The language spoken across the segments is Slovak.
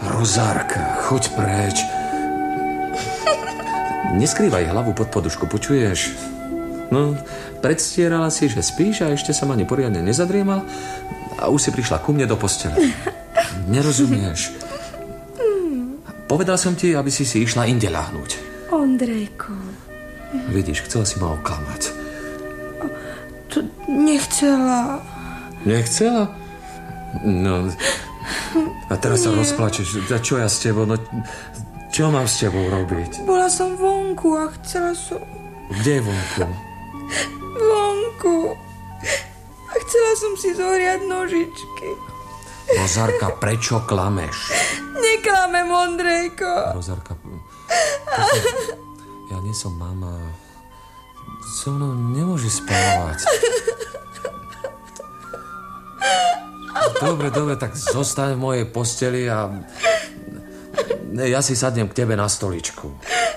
Rozárka, choď preč. Neskrývaj hlavu pod podušku, počuješ? No, predstierala si, že spíš a ešte sa ma ani poriadne nezadriemal a už si prišla ku mne do postele. Nerozumieš? Povedal som ti, aby si išla inde ľahnúť. Ondrejko. Vidíš, chcela si ma oklamať. To nechcela. Nechcela? No, a teraz sa rozplačeš. Čo ja s tebou? No, čo mám s tebou robiť? Bola som vonku a chcela som... Kde je vonku? Vonku. A chcela som si zohriať nožičky. Rozárka, prečo klameš? Neklamem, Ondrejko. Rozárka, ja nie som mama. So mnou nemôže spávať. Dobre, tak zostaň v mojej posteli a ja si sadnem k tebe na stoličku.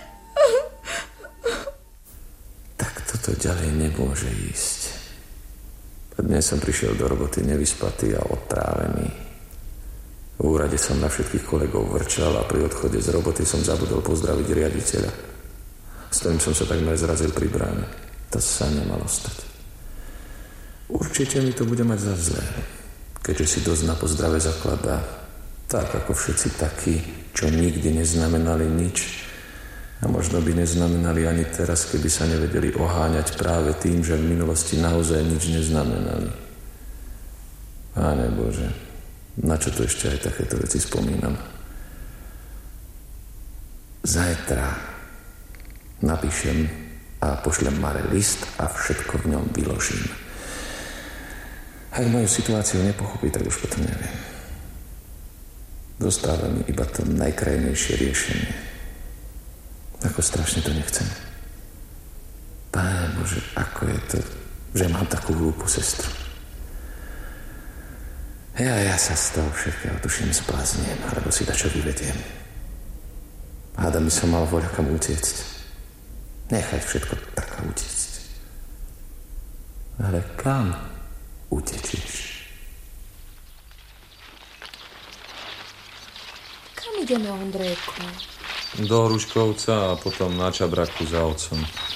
Tak toto ďalej nemôže ísť. Dnes som prišiel do roboty nevyspatý a odtrávený. V úrade som na všetkých kolegov vrčal a pri odchode z roboty som zabudol pozdraviť riaditeľa, s ktorým som sa takmer zrazil pri bráne. To sa nemalo stať. Určite mi to bude mať za zlé, keďže si dosť na pozdrave zakladá, tak ako všetci takí, čo nikdy neznamenali nič a možno by neznamenali ani teraz, keby sa nevedeli oháňať práve tým, že v minulosti naozaj nič neznamenali. Páne Bože, na čo to ešte aj takéto veci spomínam? Zajtra napíšem a pošlem Mare list a všetko v ňom vyložím. Ak moju situáciu nepochopí, tak už potom neviem. Dostáva mi iba to najkrajnejšie riešenie. Ako strašne to nechcem. Páne Bože, ako je to, že mám takú hlúpu sestru. Ja sa z toho všetkého tuším zblázniem, alebo si dačo vyvediem. Hádam by som mal voľa kam utiecť. Nechať všetko tak utiecť. Ale kam utečieš? Kam ideme, Ondrejko? Do Hruškovca a potom na Čabraku za otcom.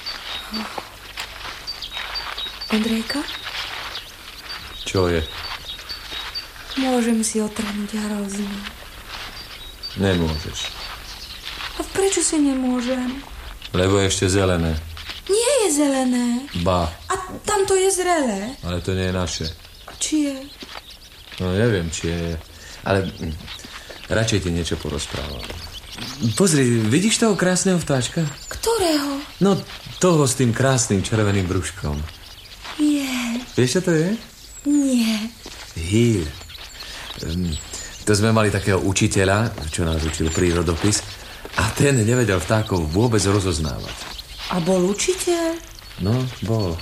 Ondrejka? Čo je? Môžem si otrhnúť hrozno. Nemôžeš. A prečo si nemôžem? Lebo je ešte zelené. Nie je zelené. Ba. A tamto je zrelé. Ale to nie je naše. Či je? No neviem, či je. Ale radšej ti niečo porozprávam. Pozri, vidíš toho krásneho vtáčka? Ktorého? No, toho s tým krásnym červeným brúškom. Je. Vieš, čo to je? Nie. Hýl. To sme mali takého učiteľa, čo nás učil prírodopis, a ten nevedel vtákov vôbec rozoznávať. A bol učiteľ? No, bol.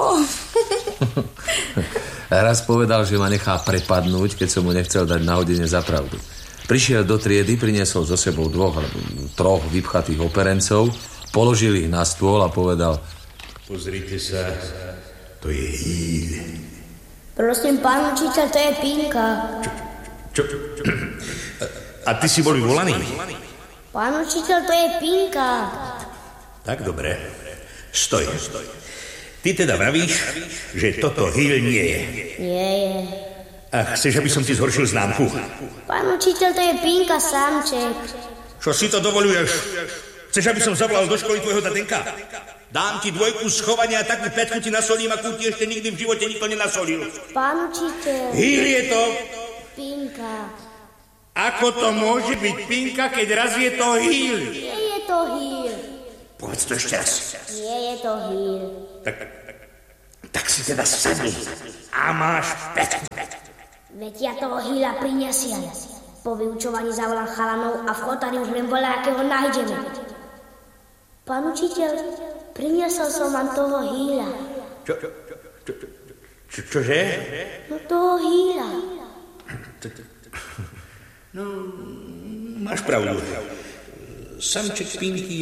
Raz povedal, že ma nechá prepadnúť, keď som mu nechcel dať na hodine za pravdu. Prišiel do triedy, priniesol so sebou 2 alebo 3 vypchatých operencov, položil ich na stôl a povedal: Pozrite sa, to je hýl. Prosím, pán učiteľ, to je Pinka. Čo? A ty si bol vyvolaný? Pán učiteľ, to je Pinka. Tak dobre. Stoj. Ty teda vravíš, že toto hýl nie je. Nie je. A chceš, aby som ti zhoršil známku? Pán učiteľ, to je Pinka samček. Čo si to dovoluješ? Chceš, aby som zavolal do školy tvojho tatenka? Dám ti 2 schovania a takú 5 ti nasolím, akú ti ešte nikdy v živote nikto nenasolil. Pán učiteľ. Hýl je to. Pinka. Ako to môže byť Pinka, keď raz je to hýl? Nie je to hýl. Povedz to ešte raz. Nie je to hýl. Tak si teda sadni a máš 5. Veď ja toho hýla prinesiem. Po vyučovaní zavolám chalanov a v chotari už len volá, akého nájdeme. Pán učiteľ, priniesol som vám toho hýla. Čože? No toho hýla. No, máš pravdu. Samček Pinky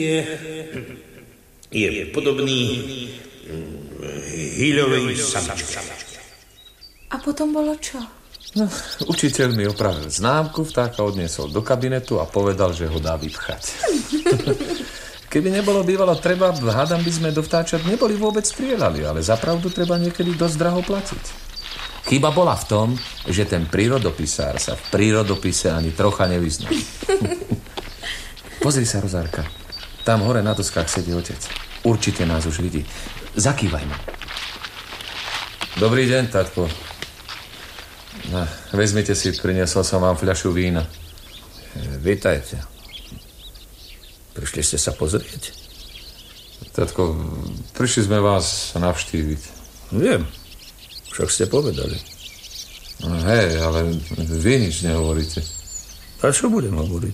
je podobný hýľovej samčke. A potom bolo čo? No, učiteľ mi opravil známku, vtáka odniesol do kabinetu a povedal, že ho dá vypchať. Keby nebolo bývalo treba, hádam by sme do vtáčat neboli vôbec strieľali, ale zapravdu treba niekedy dosť draho platiť. Chyba bola v tom, že ten prírodopisár sa v prírodopise ani trocha nevyzná. Pozri sa, Rozárka. Tam hore na doskách sedí otec. Určite nás už vidí. Zakývaj mu. Dobrý deň, tatko. No, vezmite si, priniesol som vám fľašu vína. Vítajte. Prišli ste sa pozrieť? Tatko, prišli sme vás navštíviť. Viem. Však ste povedali. No, hej, ale vy nič nehovoríte. A čo budem hovoriť?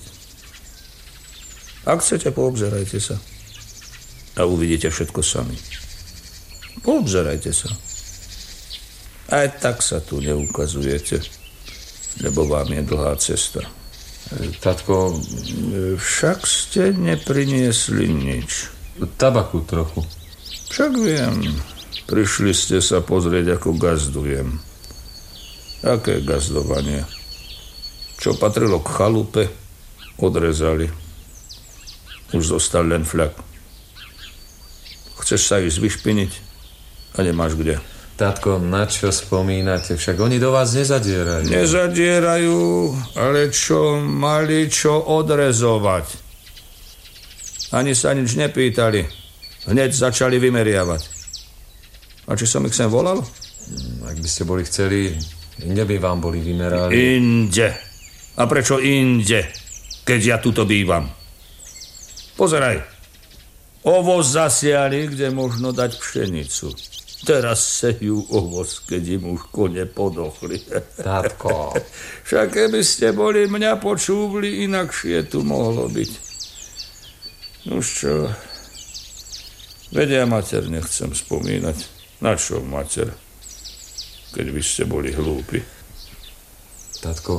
Ak chcete, poobzerajte sa. A uvidíte všetko sami. Poobzerajte sa. Aj tak sa tu neukazujete, lebo vám je dlhá cesta. Tatko... Však ste nepriniesli nič. Tabaku trochu. Však viem. Prišli ste sa pozrieť, ako gazdujem. Aké gazdovanie? Čo patrilo k chalupe, odrezali. Už zostal len flak. Chceš sa ísť vyšpiniť? A nemáš kde. Tatko, na čo spomínate? Však oni do vás nezadierajú. Nezadierajú, ale čo mali čo odrezovať. Ani sa nič nepýtali. Hneď začali vymeriavať. A či som ich sem volal? Ak by ste boli chceli, inde by vám boli vymerali. Inde. A prečo inde, keď ja tuto bývam? Pozeraj. Ovoz zasiali, kde možno dať pšenicu. Teraz sejú ovoz, keď im už kone podochli. Tatko. Však keby ste boli mňa počúvli, inakšie tu mohlo byť. Nuž čo, vedia mater nechcem spomínať. Na čo mater, keď by ste boli hlúpi? Tatko,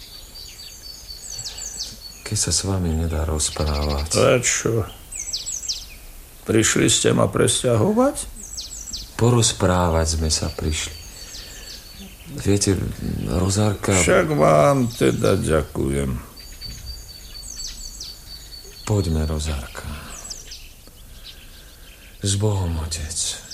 keď sa s vami nedá rozprávať. A čo? Prišli ste ma presťahovať? Porozprávať sme sa prišli. Viete, Rozárka... Však vám teda ďakujem. Poďme, Rozárka. S Bohom, otec.